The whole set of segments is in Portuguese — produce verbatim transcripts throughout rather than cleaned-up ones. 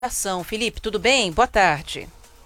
Ação. Felipe, tudo bem? Boa tarde.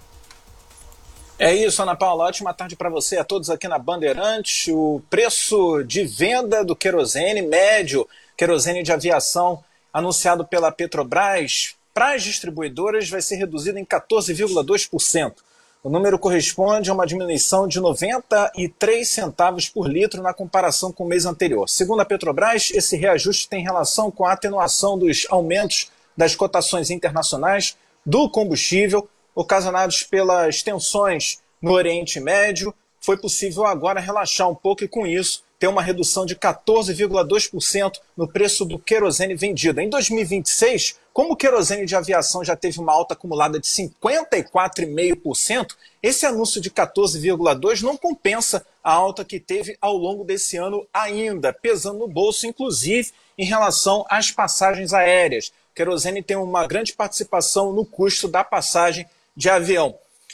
É isso, Ana Paula. Ótima tarde para você, a todos aqui na Bandeirantes. O preço de venda do querosene médio, querosene de aviação, anunciado pela Petrobras, para as distribuidoras vai ser reduzido em quatorze vírgula dois por cento. O número corresponde a uma diminuição de noventa e três centavos por litro na comparação com o mês anterior. Segundo a Petrobras, esse reajuste tem relação com a atenuação dos aumentos das cotações internacionais do combustível, ocasionados pelas tensões no Oriente Médio. Foi possível agora relaxar um pouco e, com isso, ter uma redução de quatorze vírgula dois por cento no preço do querosene vendido. Em dois mil e vinte e seis, como o querosene de aviação já teve uma alta acumulada de cinquenta e quatro vírgula cinco por cento, esse anúncio de quatorze vírgula dois por cento não compensa a alta que teve ao longo desse ano ainda, pesando no bolso, inclusive, em relação às passagens aéreas. O querosene tem uma grande participação no custo da passagem de avião.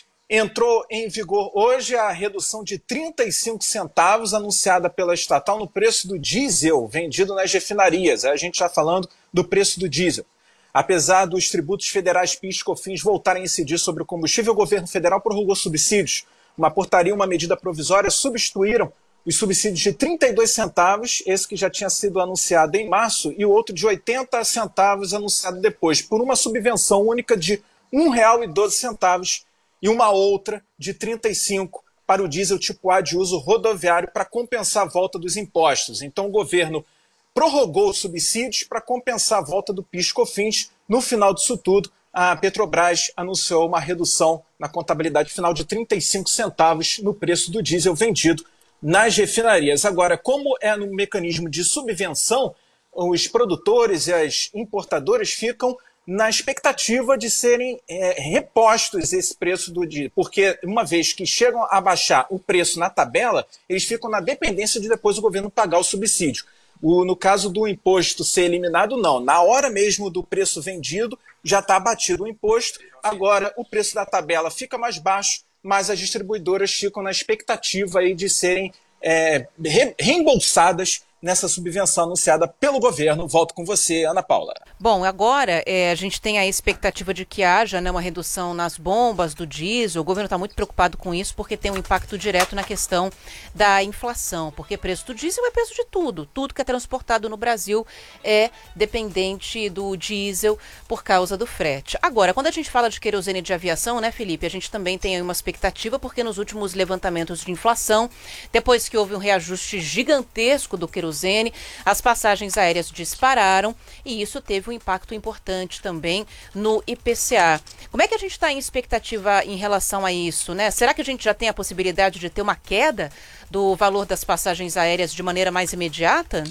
Entrou em vigor hoje a redução de trinta e cinco centavos anunciada pela estatal no preço do diesel vendido nas refinarias. A gente está falando do preço do diesel. Apesar dos tributos federais P I S e COFINS voltarem a incidir sobre o combustível, o governo federal prorrogou subsídios. Uma portaria e uma medida provisória substituíram os subsídios de trinta e dois centavos, esse que já tinha sido anunciado em março, e o outro de oitenta centavos anunciado depois, por uma subvenção única de um real e doze centavos e uma outra de trinta e cinco para o diesel tipo A de uso rodoviário para compensar a volta dos impostos. Então o governo prorrogou os subsídios para compensar a volta do P I S e COFINS. No final disso tudo, a Petrobras anunciou uma redução na contabilidade final de trinta e cinco centavos no preço do diesel vendido nas refinarias. Agora, como é no mecanismo de subvenção, os produtores e as importadoras ficam na expectativa de serem é, repostos esse preço do diesel, porque uma vez que chegam a baixar o preço na tabela, eles ficam na dependência de depois o governo pagar o subsídio. O, no caso do imposto ser eliminado, não. Na hora mesmo do preço vendido, já está abatido o imposto, agora o preço da tabela fica mais baixo, mas as distribuidoras ficam na expectativa aí de serem é, re, reembolsadas nessa subvenção anunciada pelo governo. Volto com você, Ana Paula. Bom, agora é, a gente tem a expectativa de que haja, né, uma redução nas bombas do diesel. O governo está muito preocupado com isso porque tem um impacto direto na questão da inflação, porque preço do diesel é preço de tudo. Tudo que é transportado no Brasil é dependente do diesel por causa do frete. Agora, quando a gente fala de querosene de aviação, né, Felipe, a gente também tem aí uma expectativa porque nos últimos levantamentos de inflação, depois que houve um reajuste gigantesco do querosene, as passagens aéreas dispararam e isso teve um impacto importante também no I P C A. Como é que a gente está em expectativa em relação a isso, né? Será que a gente já tem a possibilidade de ter uma queda do valor das passagens aéreas de maneira mais imediata?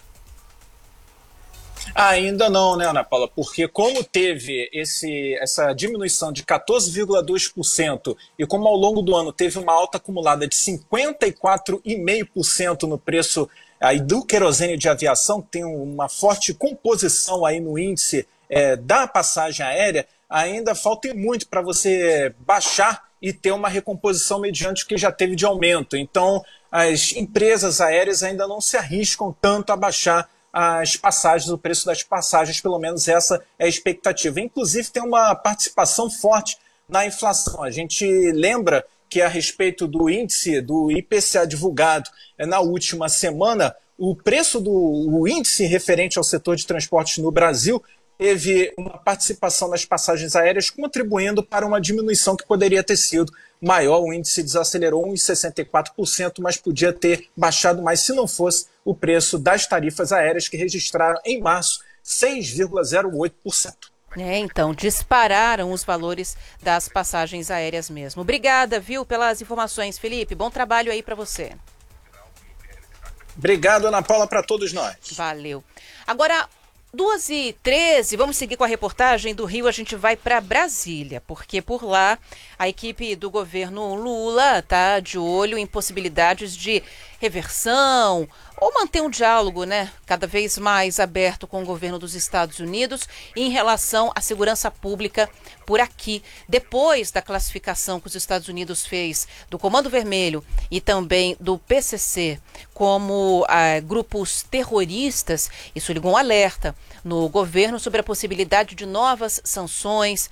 Ainda não, né, Ana Paula? Porque como teve esse, essa diminuição de quatorze vírgula dois por cento e como ao longo do ano teve uma alta acumulada de cinquenta e quatro vírgula cinco por cento no preço aí do querosene de aviação, que tem uma forte composição aí no índice é, da passagem aérea, ainda falta muito para você baixar e ter uma recomposição mediante o que já teve de aumento. Então, as empresas aéreas ainda não se arriscam tanto a baixar as passagens, o preço das passagens, pelo menos essa é a expectativa. Inclusive tem uma participação forte na inflação. A gente lembra que a respeito do índice do I P C A divulgado na última semana, o preço do o índice referente ao setor de transportes no Brasil teve uma participação nas passagens aéreas contribuindo para uma diminuição que poderia ter sido maior. O índice desacelerou um vírgula sessenta e quatro por cento, mas podia ter baixado mais se não fosse o preço das tarifas aéreas, que registraram em março seis vírgula zero oito por cento. É, então, dispararam os valores das passagens aéreas mesmo. Obrigada, viu, pelas informações, Felipe. Bom trabalho aí para você. Obrigado, Ana Paula, para todos nós. Valeu. Agora, duas e treze, vamos seguir com a reportagem do Rio. A gente vai para Brasília, porque por lá a equipe do governo Lula está de olho em possibilidades de reversão ou manter um diálogo, né, cada vez mais aberto com o governo dos Estados Unidos em relação à segurança pública por aqui. Depois da classificação que os Estados Unidos fez do Comando Vermelho e também do P C C como ah, grupos terroristas, isso ligou um alerta no governo sobre a possibilidade de novas sanções,